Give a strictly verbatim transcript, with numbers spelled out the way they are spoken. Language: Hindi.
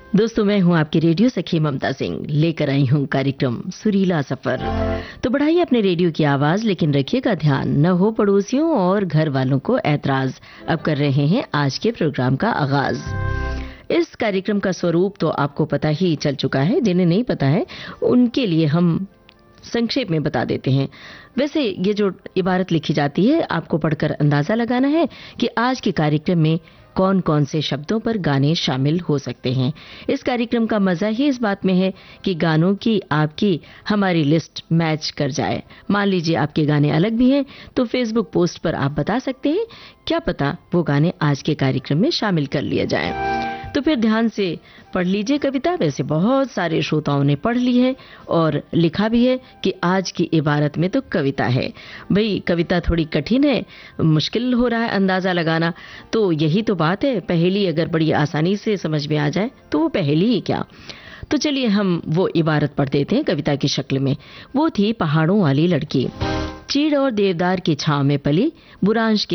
दोस्तों, मैं हूं आपकी रेडियो सखी ममता सिंह, लेकर आई हूं कार्यक्रम सुरीला सफर। तो बढ़ाइए अपने रेडियो की आवाज, लेकिन रखिएगा ध्यान न हो पड़ोसियों और घर वालों को ऐतराज। अब कर रहे हैं आज के प्रोग्राम का आगाज। इस कार्यक्रम का स्वरूप तो आपको पता ही चल चुका है, जिन्हें नहीं पता है उनके लिए हम संक्षेप में बता देते हैं। वैसे ये जो इबारत लिखी जाती है, आपको पढ़कर अंदाजा लगाना है कि आज के कार्यक्रम में कौन कौन से शब्दों पर गाने शामिल हो सकते हैं। इस कार्यक्रम का मजा ही इस बात में है कि गानों की आपकी हमारी लिस्ट मैच कर जाए। मान लीजिए आपके गाने अलग भी हैं, तो फेसबुक पोस्ट पर आप बता सकते हैं, क्या पता वो गाने आज के कार्यक्रम में शामिल कर लिए जाएं। तो फिर ध्यान से पढ़ लीजिए कविता। वैसे बहुत सारे श्रोताओं ने पढ़ ली है और लिखा भी है कि आज की इबारत में तो कविता है। भाई, कविता थोड़ी कठिन है, मुश्किल हो रहा है अंदाजा लगाना। तो यही तो बात है, पहेली अगर बड़ी आसानी से समझ में आ जाए तो वो पहेली ही क्या। तो चलिए हम वो इबारत पढ़ देते हैं कविता की शक्ल में। वो थी पहाड़ों वाली लड़की, चीड़ और देवदार की छांव में पली, बुरांश के